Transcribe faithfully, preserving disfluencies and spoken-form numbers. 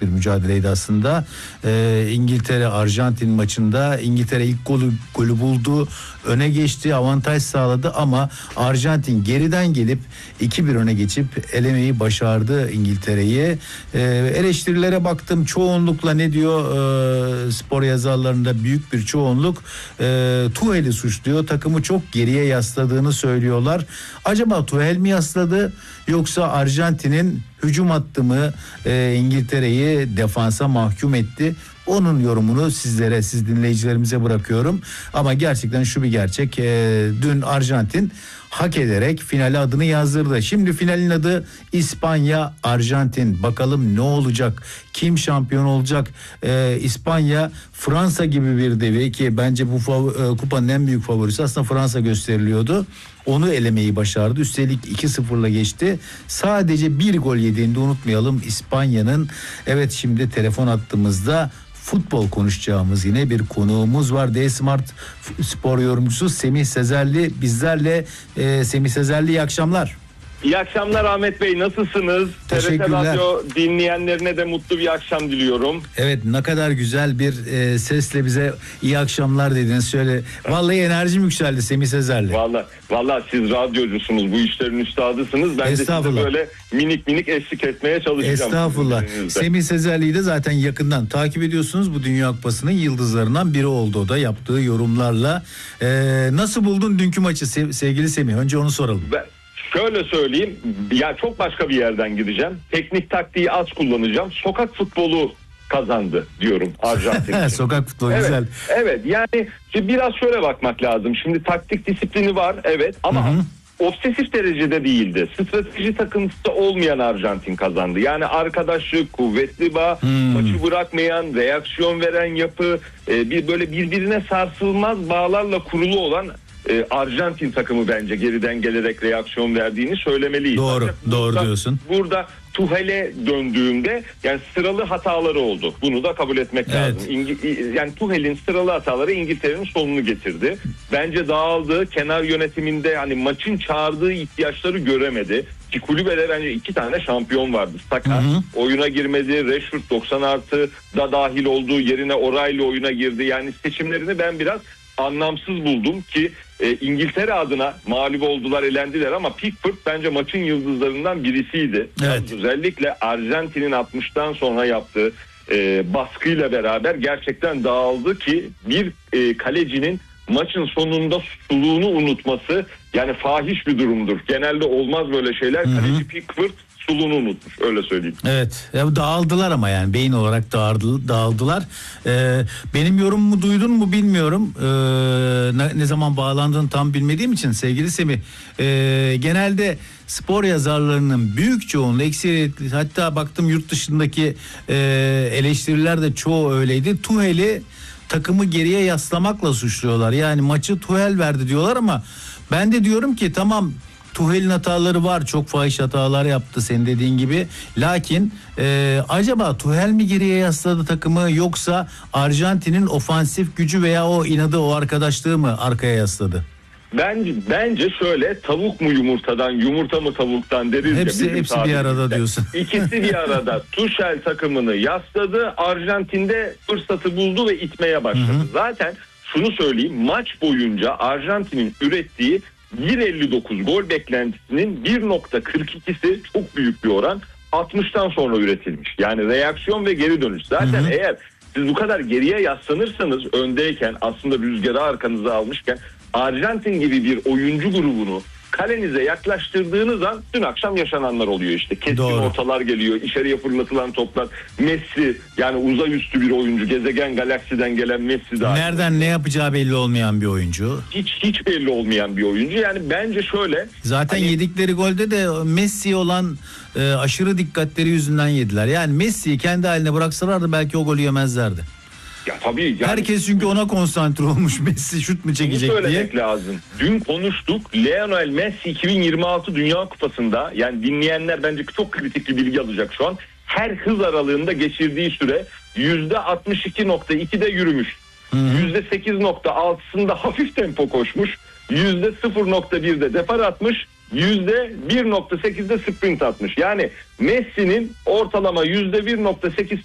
bir mücadeleydi aslında. Ee, İngiltere Arjantin maçında İngiltere ilk golü, golü buldu, öne geçti, avantaj sağladı ama Arjantin geriden gelip iki bir öne geçip elemeyi başardı İngiltere'yi. Ee, eleştirilere baktım, çoğunlukla ne diyor e, spor yazarlarında büyük bir çoğunluk e, Tuhel'i suçluyor. Takımı çok geriye yasladığını söylüyorlar. Acaba Tuchel mi yasladı yoksa Arjantin'in hücum hattı mı e, İngiltere'yi defansa mahkum etti? Onun yorumunu sizlere, siz dinleyicilerimize bırakıyorum. Ama gerçekten şu bir gerçek. E, dün Arjantin hak ederek finale adını yazdırdı. Şimdi finalin adı İspanya Arjantin. Bakalım ne olacak? Kim şampiyon olacak? Ee, İspanya Fransa gibi bir devi ki bence bu fav- kupanın en büyük favorisi aslında Fransa gösteriliyordu. Onu elemeyi başardı. Üstelik iki sıfırla geçti. Sadece bir gol yediğini de unutmayalım İspanya'nın. Evet, şimdi telefon attığımızda futbol konuşacağımız yine bir konuğumuz var. D-Smart spor yorumcusu Semih Sezerli bizlerle. Ee, Semih Sezerli, iyi akşamlar. İyi akşamlar Ahmet Bey, nasılsınız? T R T Radyo dinleyenlerine de mutlu bir akşam diliyorum. Evet, ne kadar güzel bir e, sesle bize iyi akşamlar dediniz. Şöyle vallahi enerjim yükseldi Semih Sezerli. Vallahi vallahi siz radyocusunuz, bu işlerin üstadısınız. Ben de size böyle minik minik eşlik etmeye çalışacağım. Estağfurullah. Semih Sezerli'yi de zaten yakından takip ediyorsunuz. Bu Dünya Kupası'nın yıldızlarından biri oldu o da yaptığı yorumlarla. E, nasıl buldun dünkü maçı sevgili Semih? Önce onu soralım. Ben... Şöyle söyleyeyim, ya çok başka bir yerden gideceğim. Teknik taktiği az kullanacağım. Sokak futbolu kazandı diyorum Arjantin. Sokak futbolu evet, güzel. Evet, yani biraz şöyle bakmak lazım. Şimdi taktik disiplini var, evet, ama hı hı. obsesif derecede değildi. Strateji takıntısı olmayan Arjantin kazandı. Yani arkadaşlık, kuvvetli bağ, hmm. maçı bırakmayan, reaksiyon veren yapı, bir böyle birbirine sarsılmaz bağlarla kurulu olan Ee, Arjantin takımı bence geriden gelerek reaksiyon verdiğini söylemeliyiz. Doğru, Ancak doğru burada, diyorsun. Burada Tuchel'e döndüğümde yani sıralı hataları oldu. Bunu da kabul etmek evet. lazım. İngi- yani Tuchel'in sıralı hataları İngiltere'nin sonunu getirdi. Bence dağıldı. Kenar yönetiminde hani maçın çağırdığı ihtiyaçları göremedi. Ki kulübede bence iki tane şampiyon vardı. Saka hı hı. oyuna girmedi. Rashford doksan artı da dahil olduğu yerine O'Reilly oyuna girdi. Yani seçimlerini ben biraz anlamsız buldum ki e, İngiltere adına mağlup oldular, elendiler ama Pickford bence maçın yıldızlarından birisiydi. Evet. Özellikle Arjantin'in altmıştan sonra yaptığı e, baskıyla beraber gerçekten dağıldı ki bir e, kalecinin maçın sonunda suluğunu unutması yani fahiş bir durumdur. Genelde olmaz böyle şeyler. Hı-hı. Kaleci Pickford suluğunu unutmuş, öyle söyleyeyim. Evet, ya dağıldılar ama yani beyin olarak dağıldı, dağıldılar. Ee, benim yorumumu duydun mu bilmiyorum. Ee, ne, ne zaman bağlandığını tam bilmediğim için sevgili Semih. Ee, genelde spor yazarlarının büyük çoğunluğu, ekseriyetli, hatta baktım yurt dışındaki e, eleştiriler de çoğu öyleydi. Tuchel'i takımı geriye yaslamakla suçluyorlar. Yani maçı Tuchel verdi diyorlar ama ben de diyorum ki tamam, Tuchel'in hataları var, çok fahiş hatalar yaptı senin dediğin gibi. Lakin e, acaba Tuchel mi geriye yasladı takımı yoksa Arjantin'in ofansif gücü veya o inadı, o arkadaşlığı mı arkaya yasladı? Bence, bence şöyle, tavuk mu yumurtadan, yumurta mı tavuktan deriz hepsi, ya. Hepsi bir arada diyorsun. İkisi bir arada. Tuchel takımını yasladı, Arjantin'de fırsatı buldu ve itmeye başladı. Hı hı. Zaten şunu söyleyeyim, maç boyunca Arjantin'in ürettiği bir elli dokuz gol beklentisinin bir nokta kırk ikisi çok büyük bir oran altmıştan sonra üretilmiş. Yani reaksiyon ve geri dönüş. Zaten hı hı. eğer siz bu kadar geriye yaslanırsanız öndeyken, aslında rüzgarı arkanıza almışken, Arjantin gibi bir oyuncu grubunu kalenize yaklaştırdığınız an dün akşam yaşananlar oluyor işte. Keskin Doğru. ortalar geliyor, içeriye fırlatılan toplar. Messi, yani uzay üstü bir oyuncu, gezegen galaksiden gelen Messi daha. Nereden ne yapacağı belli olmayan bir oyuncu. Hiç hiç belli olmayan bir oyuncu. Yani bence şöyle. Zaten hani... yedikleri golde de Messi olan e, aşırı dikkatleri yüzünden yediler. Yani Messi'yi kendi haline bıraksalardı belki o golü yemezlerdi. Ya tabii yani, herkes çünkü ona konsantre olmuş, Messi şut mu çekecek diye. Söylemek lazım. Dün konuştuk. Lionel Messi iki bin yirmi altı Dünya Kupası'nda, yani dinleyenler bence çok kritik bir bilgi alacak şu an. Her hız aralığında geçirdiği süre yüzde altmış iki nokta ikide yürümüş. yüzde sekiz nokta altısında hafif tempo koşmuş. yüzde sıfır nokta birde depar atmış. yüzde bir nokta sekizde sprint atmış. Yani Messi'nin ortalama yüzde bir nokta sekiz